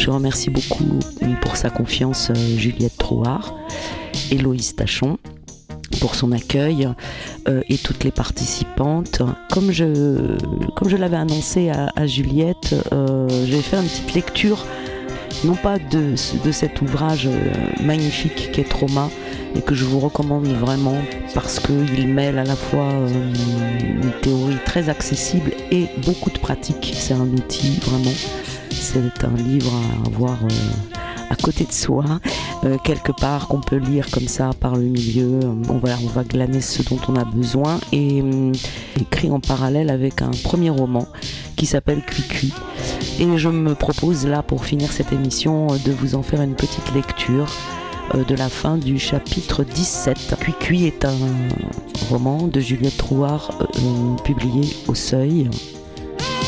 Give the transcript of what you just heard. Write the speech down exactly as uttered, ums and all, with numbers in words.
Je remercie beaucoup pour sa confiance Juliette Trouard, Héloïse Tachon pour son accueil euh, et toutes les participantes. Comme je, comme je l'avais annoncé à, à Juliette, euh, j'ai fait une petite lecture, non pas de, de cet ouvrage magnifique qu'est Trauma, et que je vous recommande vraiment parce qu'il mêle à la fois euh, une théorie très accessible et beaucoup de pratique. C'est un outil vraiment, c'est un livre à avoir euh, à côté de soi, euh, quelque part qu'on peut lire comme ça par le milieu. On va, on va glaner ce dont on a besoin, et euh, écrit en parallèle avec un premier roman qui s'appelle Cuicui. Et je me propose là, pour finir cette émission, de vous en faire une petite lecture de la fin du chapitre dix-sept. Cuicui est un roman de Juliette Trouard euh, publié au Seuil